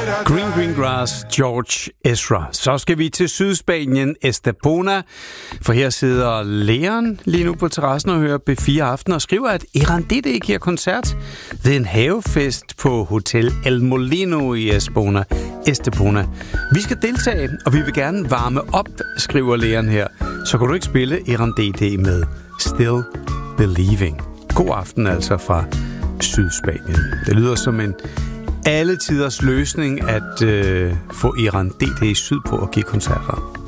Green Grass, George Ezra. Så skal vi til Sydspanien, Estepona, for her sidder Leon lige nu på terrassen og hører B4 Aften og skriver, at Irandete giver koncert ved en havefest på Hotel El Molino i Estepona. Vi skal deltage, og vi vil gerne varme op, skriver Leon her. Så kan du ikke spille Irandete med Still Believing. God aften altså fra Sydspanien. Det lyder som en alle tiders løsning at få Irandete i syd på at give koncerter.